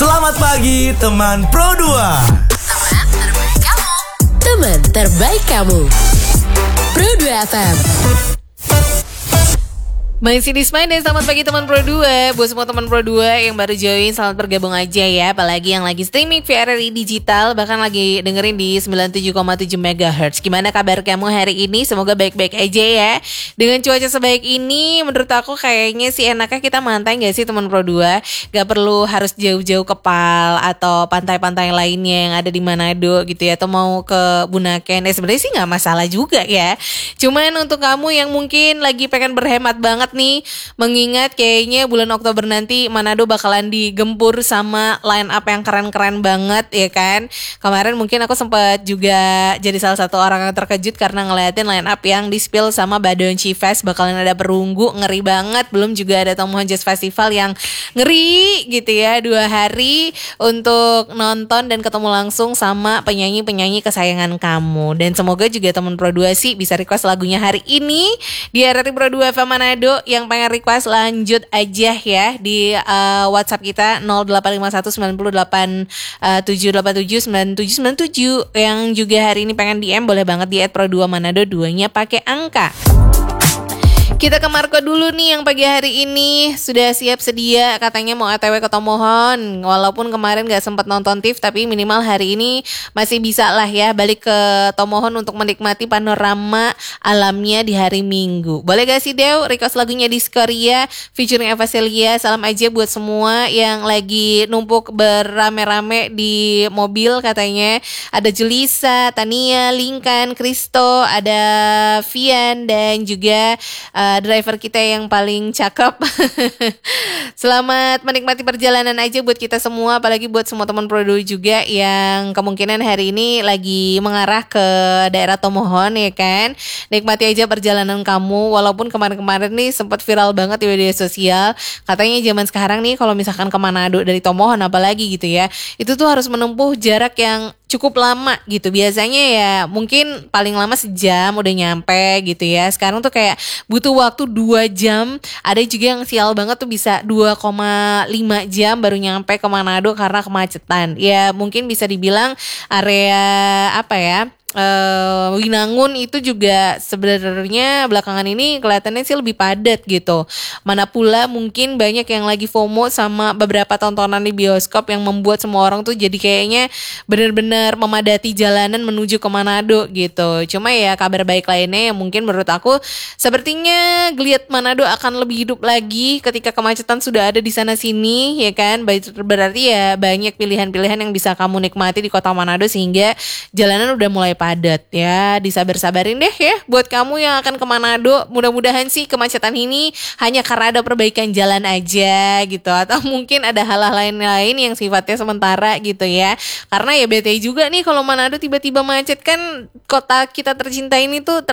Selamat pagi teman Pro 2. Teman terbaik kamu. Pro 2 FM. Masih di Smile dan selamat pagi teman Pro 2. Buat semua teman Pro 2 yang baru join, selamat bergabung aja ya. Apalagi yang lagi streaming via RRI Digital, bahkan lagi dengerin di 97,7 MHz. Gimana kabar kamu hari ini? Semoga baik-baik aja ya. Dengan cuaca sebaik ini, menurut aku kayaknya sih enaknya kita mantai gak sih teman Pro 2? Gak perlu harus jauh-jauh ke Pal atau pantai-pantai lainnya yang ada di Manado gitu ya. Atau mau ke Bunaken. Sebenarnya sih gak masalah juga ya. Cuman untuk kamu yang mungkin lagi pengen berhemat banget nih, mengingat kayaknya bulan Oktober nanti Manado bakalan digempur sama line up yang keren-keren banget ya kan. Kemarin mungkin aku sempat juga jadi salah satu orang yang terkejut karena ngeliatin line up yang di-spill sama Badonchi Fest, bakalan ada Perunggu, ngeri banget. Belum juga ada Tomohon Jazz Festival yang ngeri gitu ya, 2 hari untuk nonton dan ketemu langsung sama penyanyi-penyanyi kesayangan kamu. Dan semoga juga teman Pro 2 sih bisa request lagunya hari ini di RRI Pro 2 FM Manado. Yang pengen request lanjut aja ya di WhatsApp kita 085198 787979797. Yang juga hari ini pengen DM boleh banget di @pro2manado, 2-nya pakai angka. Kita ke Marco dulu nih yang pagi hari ini sudah siap sedia, katanya mau OTW ke Tomohon. Walaupun kemarin gak sempat nonton TIFF, tapi minimal hari ini masih bisa lah ya balik ke Tomohon untuk menikmati panorama alamnya di hari Minggu. Boleh gak sih Dew request lagunya Diskoria featuring Eva Celia? Salam aja buat semua yang lagi numpuk berame-rame di mobil katanya. Ada Julisa, Tania, Linkan, Kristo, ada Vian dan juga driver kita yang paling cakep. Selamat menikmati perjalanan aja buat kita semua, apalagi buat semua teman Pro 2 juga yang kemungkinan hari ini lagi mengarah ke daerah Tomohon ya kan. Nikmati aja perjalanan kamu, walaupun kemarin-kemarin nih sempat viral banget di media sosial. Katanya zaman sekarang nih kalau misalkan ke Manado dari Tomohon apalagi gitu ya, itu tuh harus menempuh jarak yang cukup lama gitu. Biasanya ya mungkin paling lama sejam udah nyampe gitu ya. Sekarang tuh kayak butuh waktu 2 jam. Ada juga yang sial banget tuh bisa 2,5 jam baru nyampe ke Manado karena kemacetan. Ya mungkin bisa dibilang area apa ya, Winangun itu juga sebenarnya belakangan ini kelihatannya sih lebih padat gitu. Mana pula mungkin banyak yang lagi FOMO sama beberapa tontonan di bioskop yang membuat semua orang tuh jadi kayaknya benar-benar memadati jalanan menuju ke Manado gitu. Cuma ya kabar baik lainnya yang mungkin menurut aku sepertinya geliat Manado akan lebih hidup lagi ketika kemacetan sudah ada di sana sini ya kan. Berarti ya banyak pilihan-pilihan yang bisa kamu nikmati di kota Manado sehingga jalanan udah mulai padat ya. Disabar-sabarin deh ya buat kamu yang akan ke Manado. Mudah-mudahan sih kemacetan ini hanya karena ada perbaikan jalan aja gitu, atau mungkin ada hal-hal lain-lain yang sifatnya sementara gitu ya. Karena ya bete juga nih kalau Manado tiba-tiba macet kan. Kota kita tercinta ini tuh